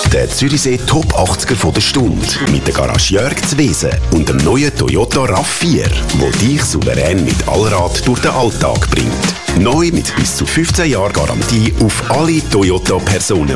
Der Zürichsee Top 80er von der Stunde mit der Garage Jörg Zwesen und dem neuen Toyota RAV4, wo dich souverän mit Allrad durch den Alltag bringt. Neu mit bis zu 15 Jahren Garantie auf alle Toyota Personenwagen.